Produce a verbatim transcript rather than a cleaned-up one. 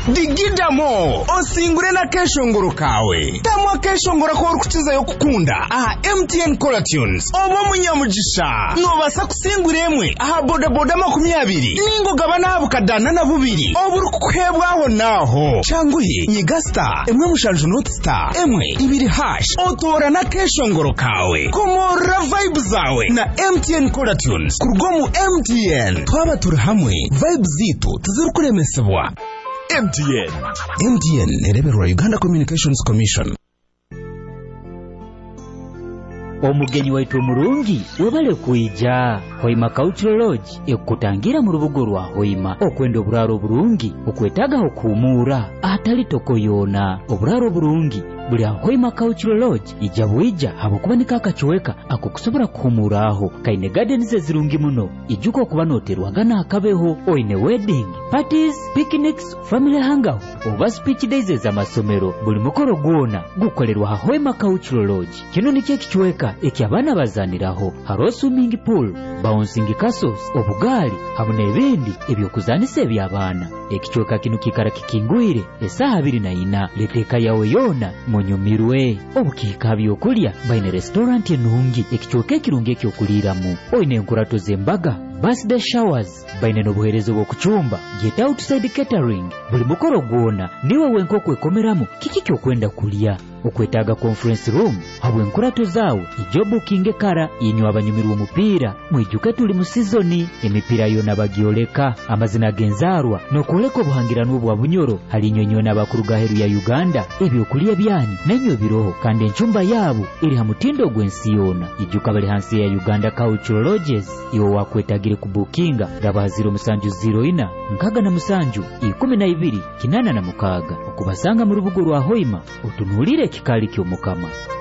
digidamo osingure na keshongoro kawe tamwa keshongoro ko rukukiza yo kukunda aha M T N Color Tunes obo munyamugisha nobasa kusingura emwe aha boda boda makumyabiri ningo gabana abukadana na bubiri oburu kukwebwaho naho changuye nyigasta emwe mushanju not star emwe ibiri hash otora na keshongoro kawe komora vibe zawe na M T N Color Tunes kurgomu M T N twaba turi hamwe vibe zito tuzirukuremesebwa M T N M T N ereberwa Uganda Communications Commission. Omugenyi waitu omurungi webale kuija Hoima Cultural Lodge ekutangira mu rubugo rwa Hoima okwenda oburaro burungi okwetaga okumuura atali tokoyona oburaro burungi buli Hoima Cultural Lodge ijabwija habokubanika akachoeka akukusobora kuhumuraho kaine gardens ezirungi muno ijuko kuba noterwaga nakabeho oine wedding parties picnics family hangout oba speech days ez'amasomero buli mukoro gwona gukolerwa Hoima Cultural Lodge kino nikye kichweka eki abana bazaniraho haro swimming pool bouncing castles obugali hamwe n'ebindi ebyokuzanisa eby'abana ekichweka kino kikara kikingwire esaha abiri na ina leteka yawe yona monyumirwe obukika byokulya baine restaurant enungi ekichweka ekirungi ekyokuliramu oine enkurato z'embaga birthday showers baine n'obuherezo bw'okuchumba get outside catering buli mukoro gwona niwe wenko kwekomeramu kiki kyokwenda kulya okwetaga conference room habwe enkurato zawe ijobu kinge kara inywa abanyumirwa omupira mwijuke tuli mu seasoni emipira yona bagioleka amazina genzarwa nokoleka obuhangirano bwa bunyoro hali nyonyo n'abakuruga heru ya Uganda ebyokulya byanyu nanyo biroho kandi enchumba yabo iri hamutindo gwensi yona ijuka bali hansi ya Uganda Cultural Lodges iwo wakwetagire kubukinga gaba zero musanju zero ina nkaga na musanju ikumi na ibiri kinana na mukaga okubasanga mu rubugo rwa Hoima utunulire kikali ky'omukama.